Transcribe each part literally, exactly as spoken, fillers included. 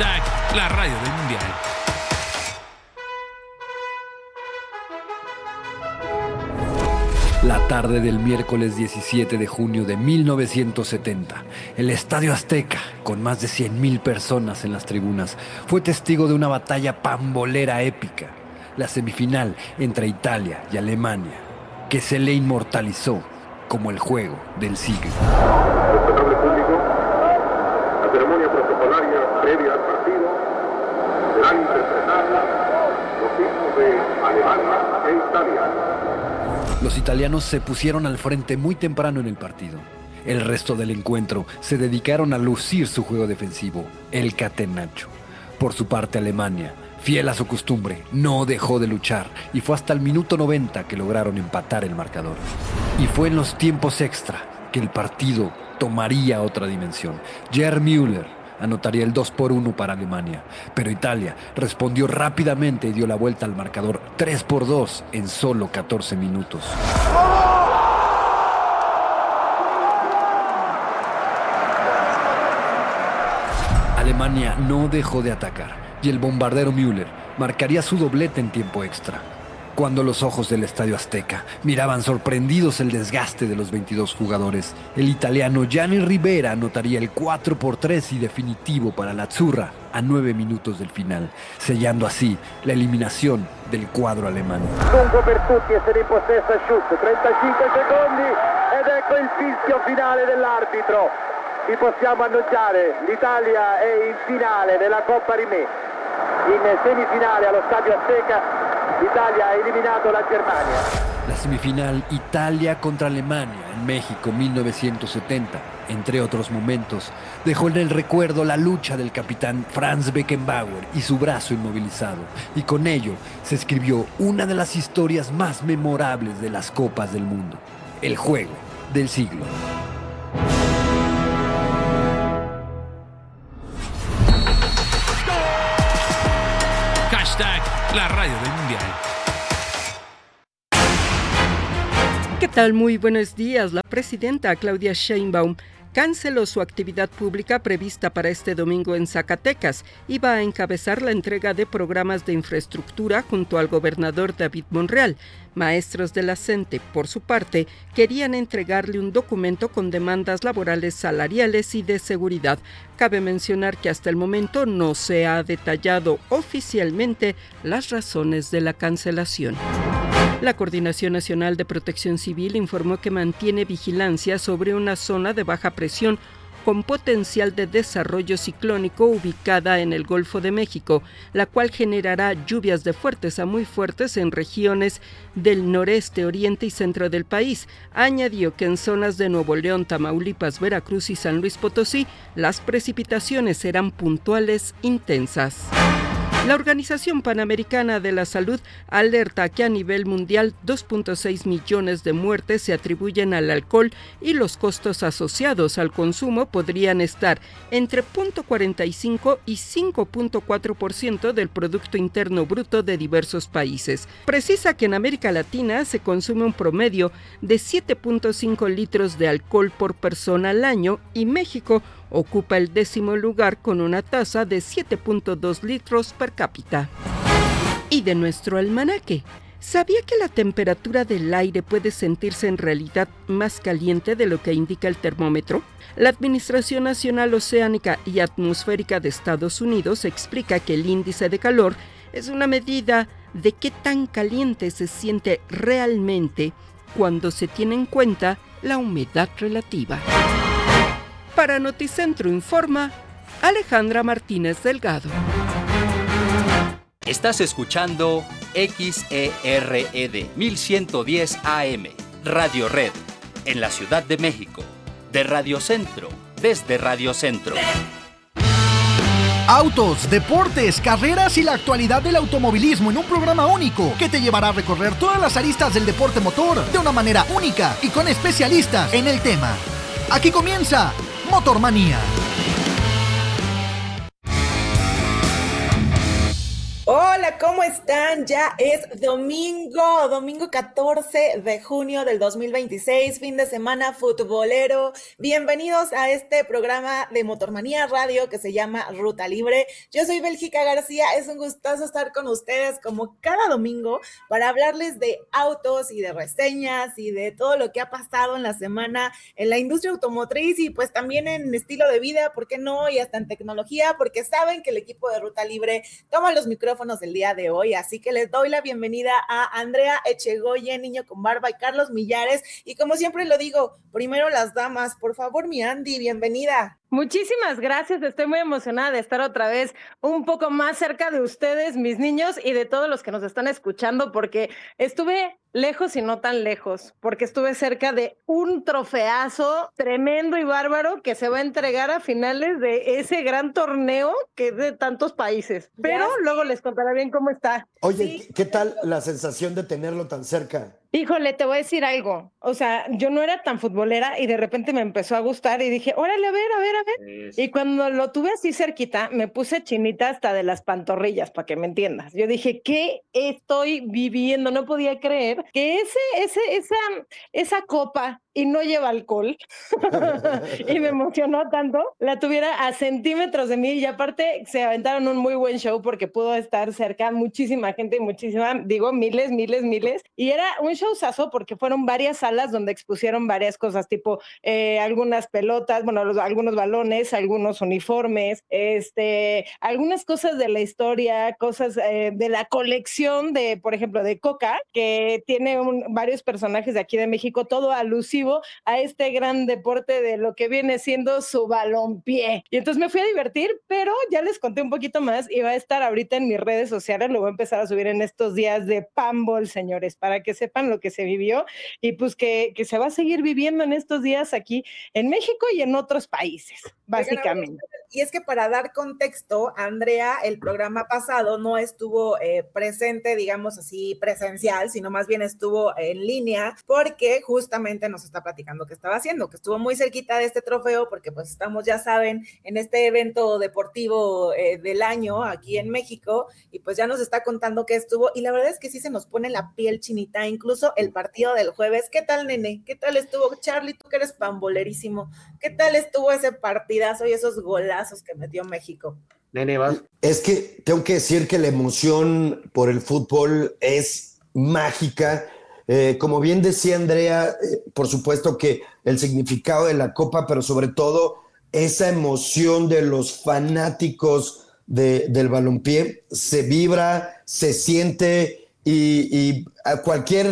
Hashtag la radio del mundial. La tarde del miércoles diecisiete de junio de mil novecientos setenta, el Estadio Azteca, con más de cien mil personas en las tribunas, fue testigo de una batalla pambolera épica, la semifinal entre Italia y Alemania, que se le inmortalizó como el juego del siglo. Respetable público, la ceremonia protocolaria previa al partido serán interpretadas los himnos de Alemania e Italia. Los italianos se pusieron al frente muy temprano en el partido. El resto del encuentro se dedicaron a lucir su juego defensivo, el catenaccio. Por su parte, Alemania, fiel a su costumbre, no dejó de luchar y fue hasta el minuto noventa que lograron empatar el marcador. Y fue en los tiempos extra que el partido tomaría otra dimensión. Gerd Müller anotaría el dos por uno para Alemania, pero Italia respondió rápidamente y dio la vuelta al marcador tres por dos en solo catorce minutos. Alemania no dejó de atacar y el bombardero Müller marcaría su doblete en tiempo extra. Cuando los ojos del Estadio Azteca miraban sorprendidos el desgaste de los veintidós jugadores, el italiano Gianni Rivera anotaría el cuatro por tres y definitivo para la Azzurra a nueve minutos del final, sellando así la eliminación del cuadro alemán. Lungo per tutti, essere in possesso a Schütz, trentacinque secondi ed ecco il fischio finale dell'arbitro. Vi possiamo annunciare, l'Italia è in finale nella Coppa Rimè, in semifinale allo Stadio Azteca. Italia ha eliminado la Germania. La semifinal Italia contra Alemania en México mil novecientos setenta, entre otros momentos, dejó en el recuerdo la lucha del capitán Franz Beckenbauer y su brazo inmovilizado, y con ello se escribió una de las historias más memorables de las Copas del Mundo, el juego del siglo. Hashtag la radio del mundial. ¿Qué tal? Muy buenos días. La presidenta Claudia Sheinbaum canceló su actividad pública prevista para este domingo en Zacatecas y va a encabezar la entrega de programas de infraestructura junto al gobernador David Monreal. Maestros de la CENTE, por su parte, querían entregarle un documento con demandas laborales, salariales y de seguridad. Cabe mencionar que hasta el momento no se ha detallado oficialmente las razones de la cancelación. La Coordinación Nacional de Protección Civil informó que mantiene vigilancia sobre una zona de baja presión con potencial de desarrollo ciclónico ubicada en el Golfo de México, la cual generará lluvias de fuertes a muy fuertes en regiones del noreste, oriente y centro del país. Añadió que en zonas de Nuevo León, Tamaulipas, Veracruz y San Luis Potosí, las precipitaciones serán puntuales intensas. La Organización Panamericana de la Salud alerta que a nivel mundial dos punto seis millones de muertes se atribuyen al alcohol y los costos asociados al consumo podrían estar entre cero punto cuarenta y cinco y cinco punto cuatro por ciento del Producto Interno Bruto de diversos países. Precisa que en América Latina se consume un promedio de siete punto cinco litros de alcohol por persona al año y México ocupa el décimo lugar con una tasa de siete punto dos litros per cápita. Y de nuestro almanaque, ¿sabía que la temperatura del aire puede sentirse en realidad más caliente de lo que indica el termómetro? La Administración Nacional Oceánica y Atmosférica de Estados Unidos explica que el índice de calor es una medida de qué tan caliente se siente realmente cuando se tiene en cuenta la humedad relativa. Para Noticentro Informa, Alejandra Martínez Delgado. Estás escuchando X E R E D mil ciento diez A M, Radio Red, en la Ciudad de México, de Radio Centro, desde Radio Centro. Autos, deportes, carreras y la actualidad del automovilismo en un programa único que te llevará a recorrer todas las aristas del deporte motor de una manera única y con especialistas en el tema. Aquí comienza Motormanía. Hola, hola, ¿cómo están? Ya es domingo, domingo catorce de junio del dos mil veintiséis, fin de semana futbolero. Bienvenidos a este programa de Motormanía Radio que se llama Ruta Libre. Yo soy Bélgica García, es un gustazo estar con ustedes como cada domingo para hablarles de autos y de reseñas y de todo lo que ha pasado en la semana en la industria automotriz y pues también en estilo de vida, ¿por qué no? Y hasta en tecnología, porque saben que el equipo de Ruta Libre toma los micrófonos el día de hoy, así que les doy la bienvenida a Andrea Echegoyen, Niño con Barba, y Carlos Millares, y como siempre lo digo, primero las damas, por favor, mi Andy, bienvenida. Muchísimas gracias, estoy muy emocionada de estar otra vez un poco más cerca de ustedes, mis niños, y de todos los que nos están escuchando, porque estuve lejos y no tan lejos, porque estuve cerca de un trofeazo tremendo y bárbaro que se va a entregar a finales de ese gran torneo que es de tantos países, pero yes. Luego les contaré bien cómo está. Oye, sí. ¿Qué tal la sensación de tenerlo tan cerca? Híjole, te voy a decir algo, o sea, yo no era tan futbolera y de repente me empezó a gustar y dije, órale, a ver, a ver, a ver, es. Y cuando lo tuve así cerquita, me puse chinita hasta de las pantorrillas, para que me entiendas. Yo dije, ¿qué estoy viviendo? No podía creer que ese, ese, esa, esa copa, y no lleva alcohol, y me emocionó tanto, la tuviera a centímetros de mí, y aparte se aventaron un muy buen show porque pudo estar cerca muchísima gente, muchísima, digo, miles, miles, miles, y era un showzazo porque fueron varias salas donde expusieron varias cosas, tipo eh, algunas pelotas, bueno, los, algunos balones, algunos uniformes, este, algunas cosas de la historia, cosas eh, de la colección de, por ejemplo, de Coca, que tiene un, varios personajes de aquí de México, todo alusivo a este gran deporte de lo que viene siendo su balompié. Y entonces me fui a divertir, pero ya les conté un poquito más y va a estar ahorita en mis redes sociales, lo voy a empezar a subir en estos días de Pambol, señores, para que sepan lo que se vivió y pues que, que se va a seguir viviendo en estos días aquí en México y en otros países, básicamente. Y es que para dar contexto, Andrea, el programa pasado no estuvo eh, presente, digamos así, presencial, sino más bien estuvo en línea, porque justamente nos está platicando qué estaba haciendo, que estuvo muy cerquita de este trofeo, porque pues estamos, ya saben, en este evento deportivo eh, del año aquí en México, y pues ya nos está contando qué estuvo, y la verdad es que sí se nos pone la piel chinita, incluso el partido del jueves. ¿Qué tal, nene? ¿Qué tal estuvo? Charlie, tú que eres pambolerísimo, ¿qué tal estuvo ese partidazo y esos golazos que metió México? Nene, vas. Es que tengo que decir que la emoción por el fútbol es mágica. Eh, como bien decía Andrea, eh, por supuesto que el significado de la Copa, pero sobre todo esa emoción de los fanáticos de, del balompié se vibra, se siente y, y a cualquier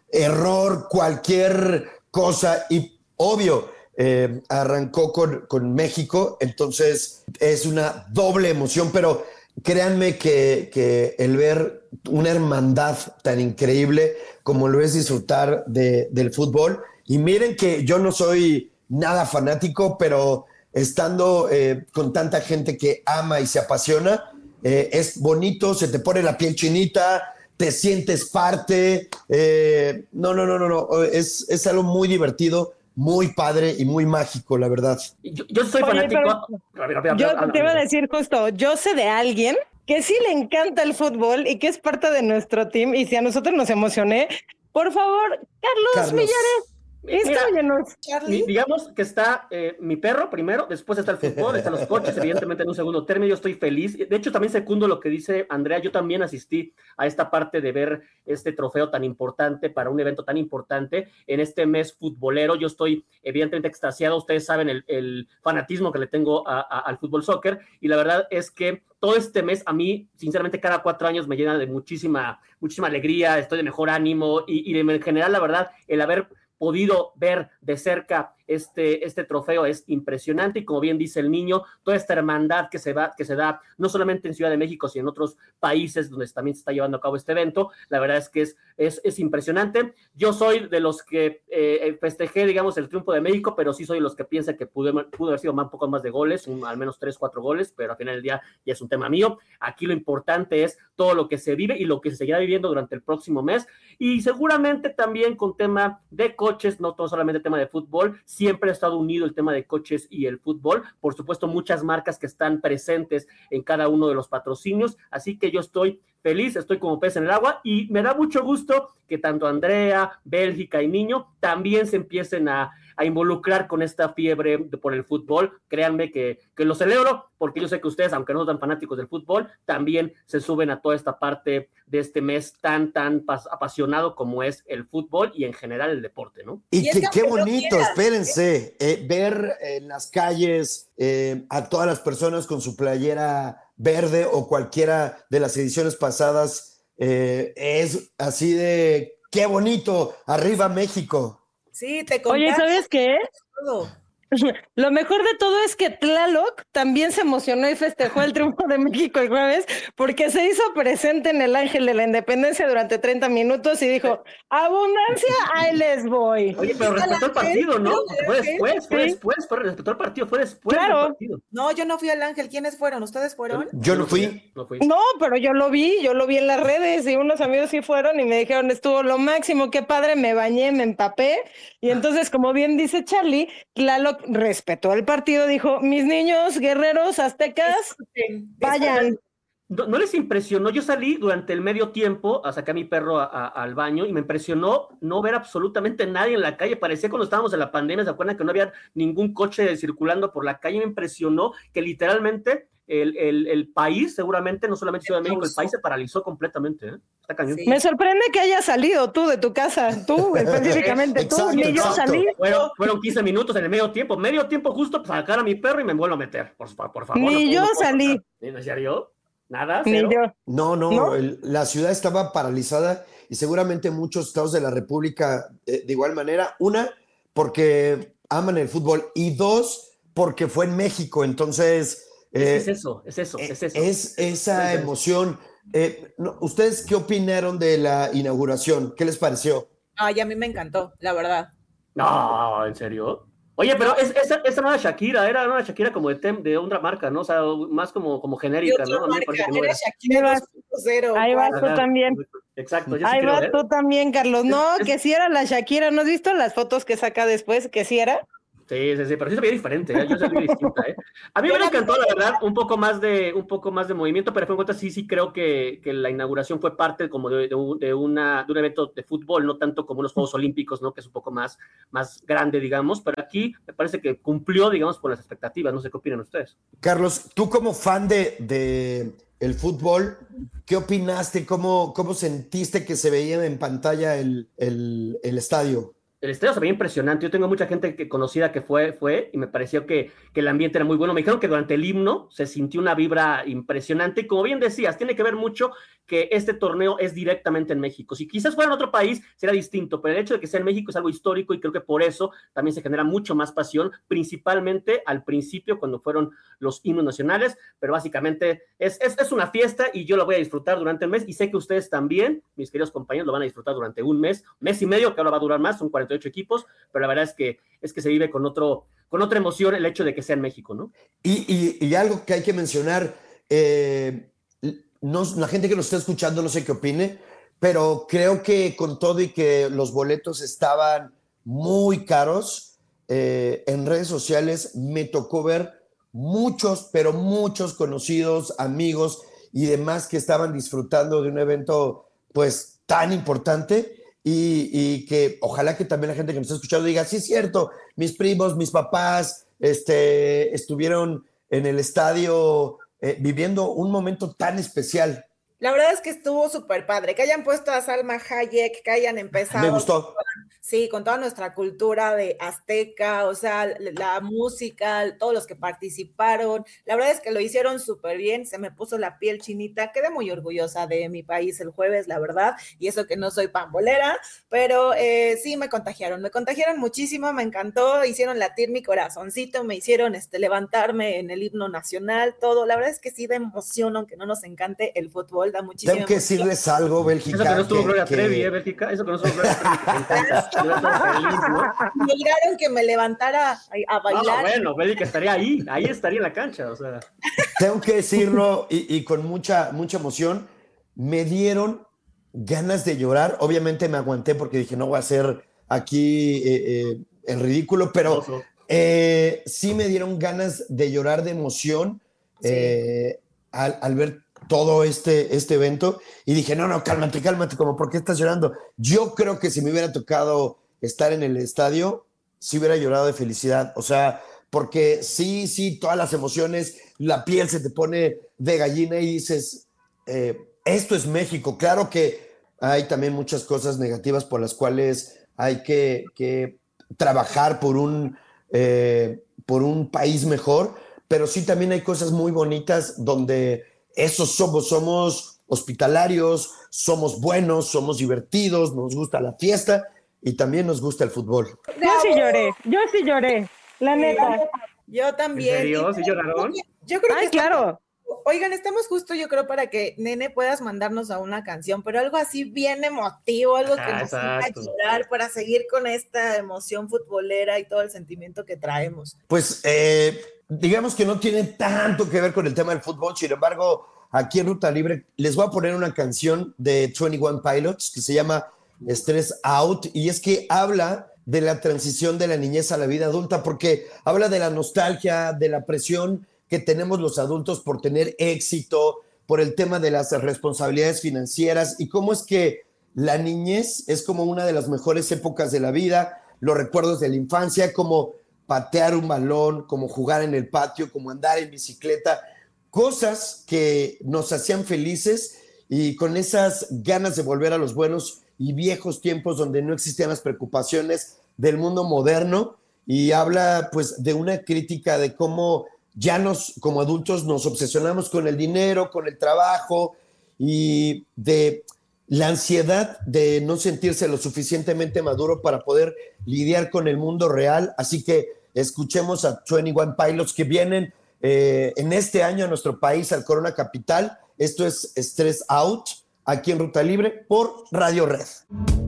error, cualquier cosa, y obvio, Eh, arrancó con, con México, entonces es una doble emoción, pero créanme que, que el ver una hermandad tan increíble como lo es disfrutar de, del fútbol, y miren que yo no soy nada fanático, pero estando eh, con tanta gente que ama y se apasiona, eh, es bonito, se te pone la piel chinita, te sientes parte, eh, no, no, no, no, no, es, es algo muy divertido, muy padre y muy mágico, la verdad. Yo, yo soy Oye, fanático. Pero, a ver, a ver, a ver, yo a ver, te iba a decir justo, yo sé de alguien que sí le encanta el fútbol y que es parte de nuestro team, y si a nosotros nos emocioné, por favor, Carlos, Carlos. Millares, instruyenos. Mira, digamos que está eh, mi perro primero, después está el fútbol, están los coches, evidentemente en un segundo término. Yo estoy feliz. De hecho, también secundo lo que dice Andrea. Yo también asistí a esta parte de ver este trofeo tan importante para un evento tan importante en este mes futbolero. Yo estoy evidentemente extasiado. Ustedes saben el, el fanatismo que le tengo a, a, al fútbol soccer, y la verdad es que todo este mes a mí, sinceramente, cada cuatro años me llena de muchísima, muchísima alegría, estoy de mejor ánimo, y, y de, en general, la verdad, el haber podido ver de cerca este, este trofeo es impresionante, y como bien dice el niño, toda esta hermandad que se, va, que se da no solamente en Ciudad de México, sino en otros países donde también se está llevando a cabo este evento, la verdad es que es, es, es impresionante. Yo soy de los que eh, festejé, digamos, el triunfo de México, pero sí soy de los que piensa que pudo, pudo haber sido más, un poco más de goles, un, al menos tres, cuatro goles, pero al final del día ya es un tema mío. Aquí lo importante es todo lo que se vive y lo que se seguirá viviendo durante el próximo mes, y seguramente también con tema de coches, no todo solamente tema de fútbol. Siempre ha estado unido el tema de coches y el fútbol. Por supuesto, muchas marcas que están presentes en cada uno de los patrocinios. Así que yo estoy feliz, estoy como pez en el agua y me da mucho gusto que tanto Andrea, Bélgica y Niño también se empiecen a, a involucrar con esta fiebre de, por el fútbol. Créanme que, que lo celebro porque yo sé que ustedes, aunque no son tan fanáticos del fútbol, también se suben a toda esta parte de este mes tan, tan pas- apasionado como es el fútbol y en general el deporte, ¿no? Y, Y que, es que qué aunque no bonito, quieras, espérense, eh, ver en las calles eh, a todas las personas con su playera verde o cualquiera de las ediciones pasadas, eh, es así de qué bonito, arriba México. Sí, te Oye, contagias ¿sabes qué? todo. Lo mejor de todo es que Tlaloc también se emocionó y festejó el triunfo de México el jueves porque se hizo presente en el Ángel de la Independencia durante treinta minutos y dijo, abundancia, ahí les voy. Oye, pero respetó el partido, ¿no? Porque fue después, fue Sí. después, fue, respetó el partido, fue después Claro. del partido. No, yo no fui al Ángel. ¿Quiénes fueron? ¿Ustedes fueron? Yo no fui. No fui. No, pero yo lo vi, yo lo vi en las redes y unos amigos sí fueron y me dijeron, estuvo lo máximo, qué padre, me bañé, me empapé. Y entonces, como bien dice Charlie, Tlaloc respetó el partido, dijo, mis niños, guerreros, aztecas, Disfruten, vayan. ¿No, no les impresionó? Yo salí durante el medio tiempo a sacar a mi perro a- a- al baño y me impresionó no ver absolutamente nadie en la calle. Parecía cuando estábamos en la pandemia, ¿se acuerdan que no había ningún coche circulando por la calle? Me impresionó que literalmente el, el, el país, seguramente, no solamente Ciudad de México, el país se paralizó completamente. ¿eh? Está cañón. Sí. Me sorprende que hayas salido tú de tu casa, tú específicamente, tú, Exacto, ni yo exacto. salí. Fueron, fueron quince minutos en el medio tiempo. Medio tiempo justo para sacar a mi perro y me vuelvo a meter. Por, fa- por favor. Ni no, yo no puedo salí. pasar. ¿En serio? ¿Nada? Ni ¿Cero? yo. No, no, ¿No? el- la ciudad estaba paralizada y seguramente muchos estados de la República eh, de igual manera. Una, porque aman el fútbol y dos, porque fue en México. Entonces, eh, es eso, es eso, es eso. es esa Es eso. emoción. Eh, no, ¿ustedes qué opinaron de la inauguración? ¿Qué les pareció? Ay, a mí me encantó, la verdad. No, ¿en serio? Oye, pero es, esa, esa no era Shakira, era una Shakira como de, tem, de otra marca, ¿no? O sea, más como, como Y genérica, otra ¿no? A mí me marca, parece que no era era. Shakira dos punto cero. Ahí vas tú Ajá, también. Exacto, yo sí Ahí quiero vas ver. tú también, Carlos. No, Es- que si era la Shakira. ¿No has visto las fotos que saca después? Que si era. Sí, sí, sí, pero sí se veía diferente, ¿eh? Yo se veía distinta, ¿eh? A mí me encantó, la verdad, un poco más de, un poco más de movimiento, pero fue en cuenta sí, sí creo que, que la inauguración fue parte como de, de, un, de, una, de un evento de fútbol, no tanto como unos Juegos Olímpicos, ¿no? Que es un poco más, más grande, digamos, pero aquí me parece que cumplió, digamos, con las expectativas. No sé qué opinan ustedes. Carlos, tú como fan de, de el fútbol, ¿qué opinaste? ¿Cómo, cómo sentiste que se veía en pantalla el, el, el estadio? El estadio se veía impresionante. Yo tengo mucha gente que, conocida que fue, fue y me pareció que, que el ambiente era muy bueno. Me dijeron que durante el himno se sintió una vibra impresionante. Y como bien decías, tiene que ver mucho que este torneo es directamente en México. Si quizás fuera en otro país, sería distinto, pero el hecho de que sea en México es algo histórico y creo que por eso también se genera mucho más pasión, principalmente al principio cuando fueron los himnos nacionales, pero básicamente es, es, es una fiesta y yo la voy a disfrutar durante el mes y sé que ustedes también, mis queridos compañeros, lo van a disfrutar durante un mes, mes y medio, que ahora va a durar más, son cuarenta y ocho equipos, pero la verdad es que, es que se vive con, otro, con otra emoción el hecho de que sea en México, ¿no? Y, y, y algo que hay que mencionar, eh, no, la gente que nos está escuchando no sé qué opine, pero creo que con todo y que los boletos estaban muy caros, eh, en redes sociales me tocó ver muchos, pero muchos conocidos, amigos y demás que estaban disfrutando de un evento pues tan importante. Y, y que ojalá que también la gente que me está escuchando diga, sí es cierto, mis primos, mis papás este, estuvieron en el estadio eh, viviendo un momento tan especial. La verdad es que estuvo súper padre, que hayan puesto a Salma Hayek, que hayan empezado. Me gustó. Sí, con toda nuestra cultura de azteca, o sea, la, la música, todos los que participaron. La verdad es que lo hicieron súper bien, se me puso la piel chinita. Quedé muy orgullosa de mi país el jueves, la verdad, y eso que no soy pambolera, pero eh, sí me contagiaron, me contagiaron muchísimo, me encantó, hicieron latir mi corazoncito, me hicieron este, levantarme en el himno nacional, todo. La verdad es que sí da emoción, aunque no nos encante el fútbol, da muchísima Tengo que emoción. decirles algo, Bélgica. Eso que no estuvo que- Gloria que- Trevi, ¿eh, Bélgica? Eso que no estuvo Gloria Trevi, que me encanta. Yo estaba feliz, ¿no? Lograron que me levantara a, a bailar. No, bueno, Bélgica estaría ahí, ahí estaría en la cancha, o sea. Tengo que decirlo y, y con mucha, mucha emoción, me dieron ganas de llorar. Obviamente me aguanté porque dije, no voy a hacer aquí eh, eh, el ridículo, pero Oso. eh, sí me dieron ganas de llorar de emoción eh, al, al ver todo este, este evento y dije, no, no, cálmate, cálmate, como, ¿por qué estás llorando? Yo creo que si me hubiera tocado estar en el estadio, sí hubiera llorado de felicidad, o sea, porque sí, sí, todas las emociones, la piel se te pone de gallina y dices, eh, esto es México. Claro que hay también muchas cosas negativas por las cuales hay que, que trabajar por un, eh, por un país mejor, pero sí también hay cosas muy bonitas donde esos somos, somos hospitalarios, somos buenos, somos divertidos, nos gusta la fiesta y también nos gusta el fútbol. Yo sí lloré, yo sí lloré, la neta. Yo también. ¿En serio? ¿Sí lloraron? Yo creo Ay, que claro. Oigan, estamos justo, yo creo, para que, Nene, puedas mandarnos a una canción, pero algo así bien emotivo, algo que Ah, nos haga exacto. llorar para seguir con esta emoción futbolera y todo el sentimiento que traemos. Pues eh, digamos que no tiene tanto que ver con el tema del fútbol, sin embargo, aquí en Ruta Libre les voy a poner una canción de veintiuno Pilots que se llama Stress Out, y es que habla de la transición de la niñez a la vida adulta, porque habla de la nostalgia, de la presión que tenemos los adultos por tener éxito, por el tema de las responsabilidades financieras y cómo es que la niñez es como una de las mejores épocas de la vida, los recuerdos de la infancia, como patear un balón, como jugar en el patio, como andar en bicicleta, cosas que nos hacían felices y con esas ganas de volver a los buenos y viejos tiempos donde no existían las preocupaciones del mundo moderno, y habla pues de una crítica de cómo ya nos, como adultos, nos obsesionamos con el dinero, con el trabajo y de la ansiedad de no sentirse lo suficientemente maduro para poder lidiar con el mundo real. Así que escuchemos a veintiuno Pilots que vienen eh, en este año a nuestro país, al Corona Capital. Esto es Stress Out, aquí en Ruta Libre por Radio Red.